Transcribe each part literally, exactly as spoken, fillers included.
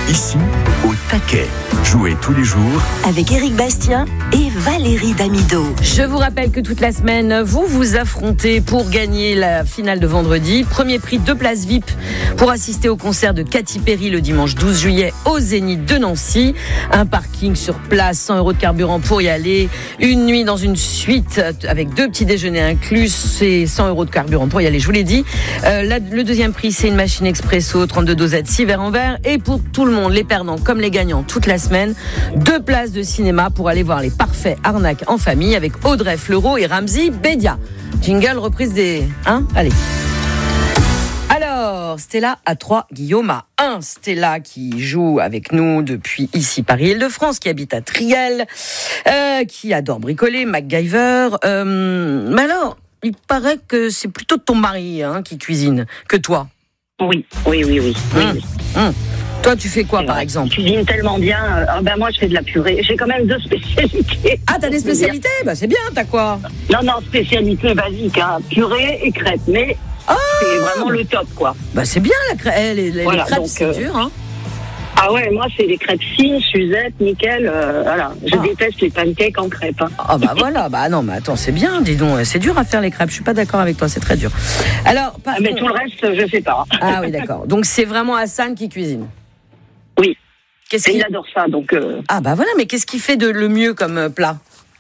Ici, au taquet. Jouez tous les jours avec Éric Bastien et Valérie Damido. Je vous rappelle que toute la semaine, vous vous affrontez pour gagner la finale de vendredi. Premier prix, deux places V I P pour assister au concert de Katy Perry le dimanche douze juillet au Zénith de Nancy. Un parking sur place, cent euros de carburant pour y aller. Une nuit dans une suite avec deux petits déjeuners inclus, c'est cent euros de carburant pour y aller, je vous l'ai dit. Euh, la, le deuxième prix, c'est une machine expresso, trente-deux dosettes, six verres en verre. Et pour tout le monde, les perdants comme les gagnants, toute la semaine, deux places de cinéma pour aller voir les parfaits arnaques en famille avec Audrey Fleurot et Ramzy Bedia. Jingle, reprise des... Hein Allez. Alors, Stella à trois, Guillaume à un. Stella qui joue avec nous depuis ici Paris-Île-de-France, qui habite à Triel, euh, qui adore bricoler, MacGyver. Euh, mais alors, il paraît que c'est plutôt ton mari hein, qui cuisine que toi. Oui, oui, oui, oui. oui, hum, oui. Hum. Toi, tu fais quoi, c'est par vrai. exemple? Je cuisine tellement bien. Euh, ah ben moi, je fais de la purée. J'ai quand même deux spécialités. Ah, t'as des spécialités? Bah, c'est bien, t'as quoi? Non, non, spécialité basique, hein, purée et crêpes. Mais oh c'est vraiment le top, quoi. Bah, c'est bien, la crêpe. Eh, les, les, Voilà, les crêpes, donc, c'est euh, dur, hein. Ah ouais, moi, c'est les crêpes fines, Suzette, nickel. Euh, voilà, je Ah. déteste les pancakes en crêpes. Hein. Ah, bah voilà. Bah, non, mais attends, c'est bien, dis donc. C'est dur à faire les crêpes. Je suis pas d'accord avec toi, c'est très dur. Alors, par Ah, mais contre... tout le reste, je sais pas. Ah, oui, d'accord. Donc, c'est vraiment Hassan qui cuisine. Oui. Qu'est-ce Et qu'il... il adore ça, donc... Euh... Ah, bah voilà, mais qu'est-ce qu'il fait de le mieux comme euh, plat?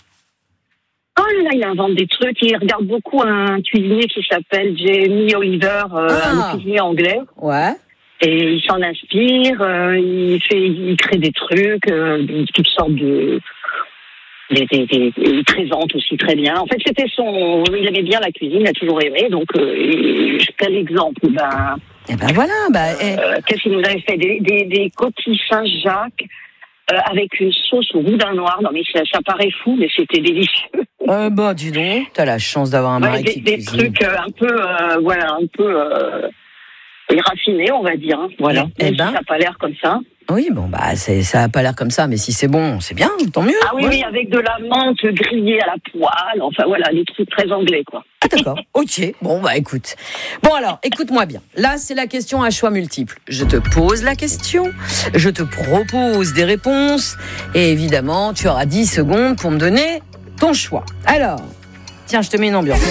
Oh là là, il invente des trucs. Il regarde beaucoup un cuisinier qui s'appelle Jamie Oliver, euh, Ah. un cuisinier anglais. Ouais. Et il s'en inspire, euh, il fait, il crée des trucs, euh, toutes sortes de... Des, des, des, il présente aussi très bien. En fait, c'était son... Il aimait bien la cuisine, il a toujours aimé. Donc, euh, et, quel exemple? Ben... Eh ben voilà, bah... Eh. Euh, qu'est-ce qu'il nous avait fait? Des, des, des coquilles Saint-Jacques euh, avec une sauce au goût d'un noir. Non mais ça, ça paraît fou, mais c'était délicieux. Euh, bah dis donc, t'as la chance d'avoir un Ouais, mari des, qui des cuisine. trucs euh, un peu, euh, voilà, un peu euh, raffinés, on va dire. Hein, voilà. Eh Même ben. si ça n'a pas l'air comme ça. Oui, bon, bah c'est, ça a pas l'air comme ça, mais si c'est bon, c'est bien, tant mieux. Ah oui, Ouais. oui, avec de la menthe grillée à la poêle. Enfin voilà, des trucs très anglais, quoi. Ah d'accord, ok. Bon, bah écoute. Bon alors, écoute-moi bien. Là, c'est la question à choix multiples. Je te pose la question, je te propose des réponses, et évidemment, tu auras dix secondes pour me donner ton choix. Alors, tiens, je te mets une ambiance.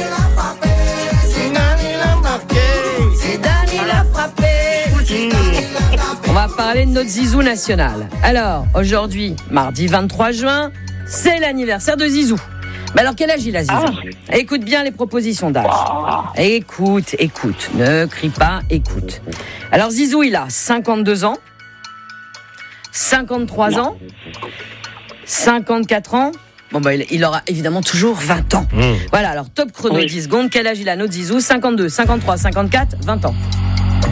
On va parler de notre Zizou national. Alors, aujourd'hui, mardi vingt-trois juin, c'est l'anniversaire de Zizou. Mais alors, quel âge il a, Zizou? Ah. Écoute bien les propositions d'âge. Écoute, écoute. Ne crie pas, écoute. Alors, Zizou, il a cinquante-deux ans, cinquante-trois ans, cinquante-quatre ans. Bon, bah, il, il aura évidemment toujours vingt ans. Mmh. Voilà, alors, top chrono, oui. dix secondes. Quel âge il a, notre Zizou? cinquante-deux, cinquante-trois, cinquante-quatre, vingt ans.